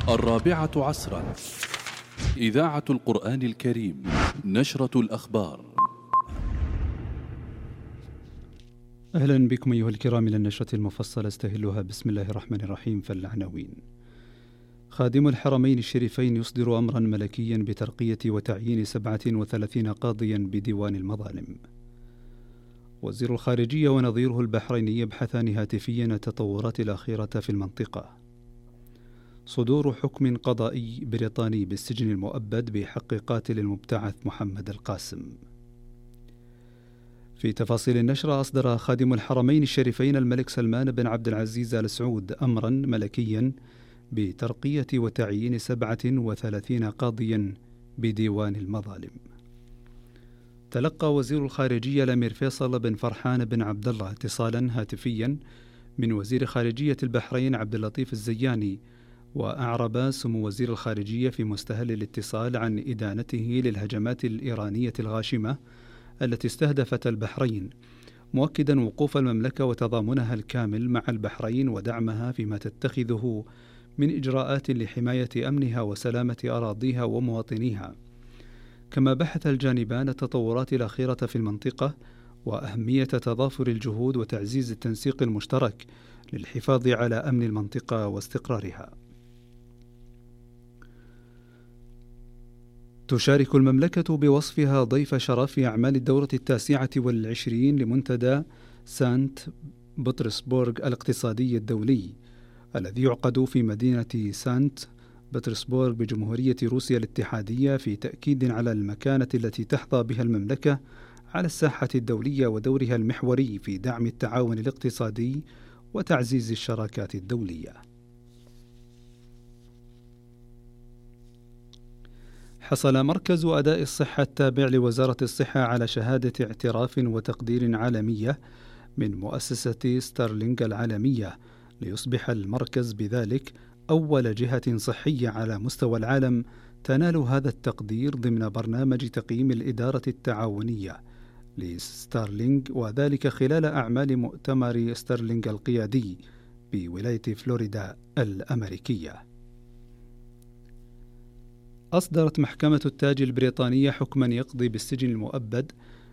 الرابعة عصرا، إذاعة القرآن الكريم، نشرة الأخبار. أهلا بكم أيها الكرام إلى النشرة المفصلة استهلها بسم الله الرحمن الرحيم. فالعناوين: خادم الحرمين الشريفين يصدر أمرا ملكيا بترقية وتعيين 37 قاضيا بديوان المظالم. وزير الخارجية ونظيره البحريني يبحثان هاتفيا التطورات الأخيرة في المنطقة. صدور حكم قضائي بريطاني بالسجن المؤبد بحق قاتل المبتعث محمد القاسم. في تفاصيل النشرة، أصدر خادم الحرمين الشريفين الملك سلمان بن عبد العزيز آل سعود أمرا ملكيا بترقية وتعيين 37 قاضيا بديوان المظالم. تلقى وزير الخارجية الأمير فيصل بن فرحان بن عبد الله اتصالا هاتفيا من وزير خارجية البحرين عبد اللطيف الزياني، وأعرب سمو وزير الخارجية في مستهل الاتصال عن إدانته للهجمات الإيرانية الغاشمة التي استهدفت البحرين، مؤكدا وقوف المملكة وتضامنها الكامل مع البحرين ودعمها فيما تتخذه من إجراءات لحماية أمنها وسلامة أراضيها ومواطنيها. كما بحث الجانبان التطورات الأخيرة في المنطقة وأهمية تضافر الجهود وتعزيز التنسيق المشترك للحفاظ على أمن المنطقة واستقرارها. تشارك المملكة بوصفها ضيف شرف في أعمال الدورة 29 لمنتدى سانت بطرسبورغ الاقتصادي الدولي الذي يعقد في مدينة سانت بطرسبورغ بجمهورية روسيا الاتحادية، في تأكيد على المكانة التي تحظى بها المملكة على الساحة الدولية ودورها المحوري في دعم التعاون الاقتصادي وتعزيز الشراكات الدولية. حصل مركز أداء الصحة التابع لوزارة الصحة على شهادة اعتراف وتقدير عالمية من مؤسسة ستارلينغ العالمية، ليصبح المركز بذلك أول جهة صحية على مستوى العالم تنال هذا التقدير ضمن برنامج تقييم الإدارة التعاونية لستارلينغ، وذلك خلال أعمال مؤتمر ستارلينغ القيادي بولاية فلوريدا الأمريكية. أصدرت محكمة التاج البريطانية حكما يقضي بالسجن المؤبد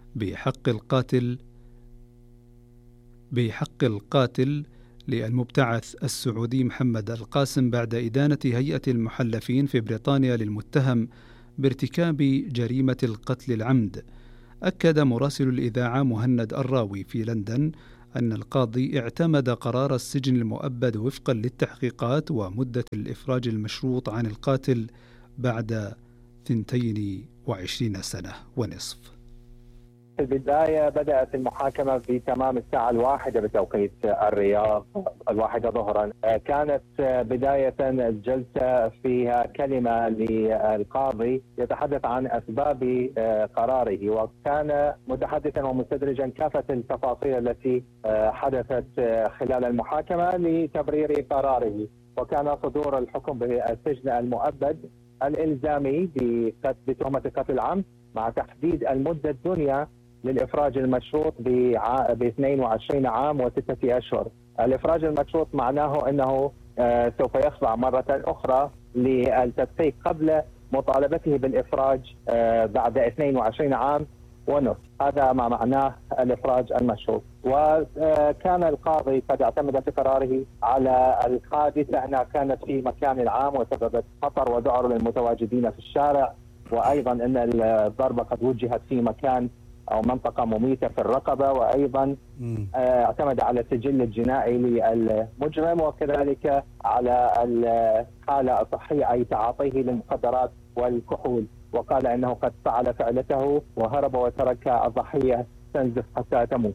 بحق القاتل للمبتعث السعودي محمد القاسم بعد إدانة هيئة المحلفين في بريطانيا للمتهم بارتكاب جريمة القتل العمد. أكد مراسل الإذاعة مهند الراوي في لندن أن القاضي اعتمد قرار السجن المؤبد وفقا للتحقيقات ومدة الإفراج المشروط عن القاتل بعد 22 سنة ونصف. في البداية بدأت المحاكمة في تمام الساعة 1 بتوقيت الرياض 1 ظهرا. كانت بداية الجلسة فيها كلمة للقاضي يتحدث عن أسباب قراره، وكان متحدثا ومستدرجا كافة التفاصيل التي حدثت خلال المحاكمة لتبرير قراره. وكان صدور الحكم بالسجن المؤبد الإلزامي بتهمة قتل العمد مع تحديد المدة الدنيا للإفراج المشروط ب 22 عام و6 أشهر. الإفراج المشروط معناه أنه سوف يخضع مرة أخرى للتدقيق قبل مطالبته بالإفراج بعد 22 عام ونصف. هذا ما معناه الإفراج المشروط. وكان القاضي قد اعتمد في قراره على الحادثة أنها كانت في مكان عام وسببت خطر وذعر للمتواجدين في الشارع، وأيضا أن الضربة قد وجهت في مكان أو منطقة مميتة في الرقبة، وأيضا اعتمد على السجل الجنائي للمجرم وكذلك على الحالة الصحية أي تعاطيه للمخدرات والكحول، وقال أنه قد فعل فعلته وهرب وترك الضحية تنزف حتى تموت.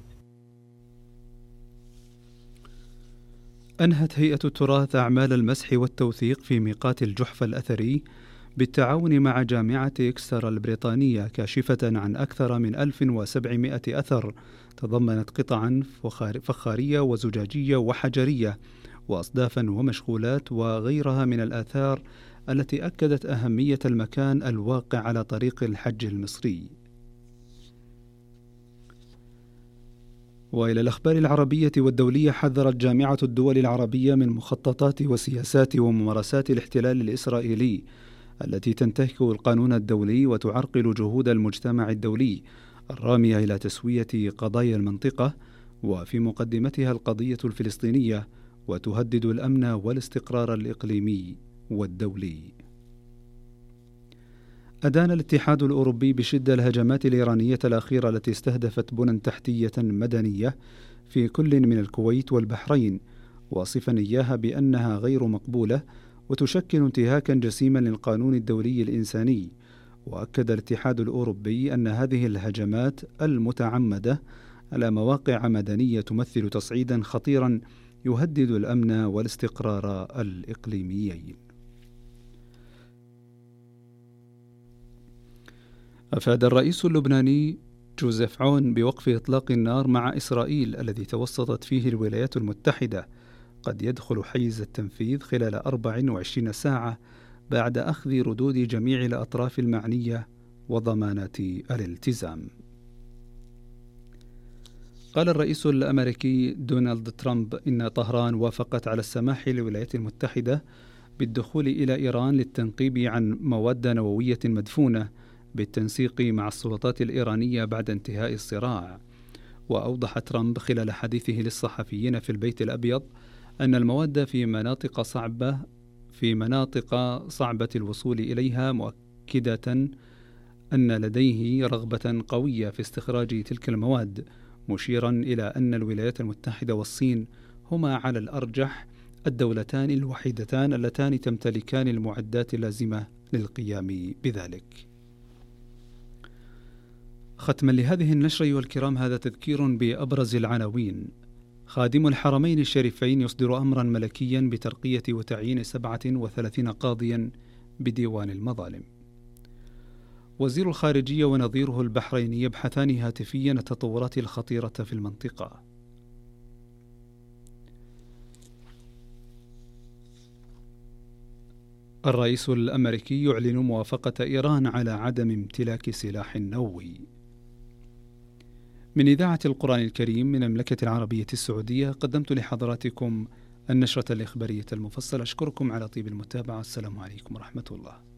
أنهت هيئة التراث أعمال المسح والتوثيق في ميقات الجحفة الأثري بالتعاون مع جامعة إكستر البريطانية، كاشفة عن أكثر من 1700 أثر تضمنت قطعا فخارية وزجاجية وحجرية وأصدافا ومشغولات وغيرها من الآثار التي أكدت أهمية المكان الواقع على طريق الحج المصري. وإلى الأخبار العربية والدولية. حذرت جامعة الدول العربية من مخططات وسياسات وممارسات الاحتلال الإسرائيلي التي تنتهك القانون الدولي وتعرقل جهود المجتمع الدولي الرامية إلى تسوية قضايا المنطقة، وفي مقدمتها القضية الفلسطينية، وتهدد الأمن والاستقرار الإقليمي والدولي. أدان الاتحاد الأوروبي بشدة الهجمات الإيرانية الأخيرة التي استهدفت بنى تحتية مدنية في كل من الكويت والبحرين، واصفا إياها بأنها غير مقبولة وتشكل انتهاكا جسيما للقانون الدولي الإنساني. وأكد الاتحاد الأوروبي أن هذه الهجمات المتعمدة على مواقع مدنية تمثل تصعيدا خطيرا يهدد الأمن والاستقرار الإقليميين. أفاد الرئيس اللبناني جوزيف عون بوقف إطلاق النار مع إسرائيل الذي توسطت فيه الولايات المتحدة قد يدخل حيز التنفيذ خلال 24 ساعة بعد أخذ ردود جميع الأطراف المعنية وضمانات الالتزام. قال الرئيس الأمريكي دونالد ترامب إن طهران وافقت على السماح للولايات المتحدة بالدخول إلى إيران للتنقيب عن مواد نووية مدفونة بالتنسيق مع السلطات الإيرانية بعد انتهاء الصراع. وأوضح ترامب خلال حديثه للصحفيين في البيت الأبيض أن المواد في مناطق صعبة الوصول إليها، مؤكدة أن لديه رغبة قوية في استخراج تلك المواد، مشيرا إلى أن الولايات المتحدة والصين هما على الأرجح الدولتان الوحيدتان اللتان تمتلكان المعدات اللازمة للقيام بذلك. ختما لهذه النشرة أيها الكرام، هذا تذكير بأبرز العناوين. خادم الحرمين الشريفين يصدر أمرا ملكيا بترقية وتعيين 37 قاضيا بديوان المظالم. وزير الخارجية ونظيره البحريني يبحثان هاتفيا التطورات الخطيرة في المنطقة. الرئيس الأمريكي يعلن موافقة إيران على عدم امتلاك سلاح نووي. من إذاعة القرآن الكريم من المملكة العربية السعودية قدمت لحضراتكم النشرة الإخبارية المفصلة. أشكركم على طيب المتابعة. السلام عليكم ورحمة الله.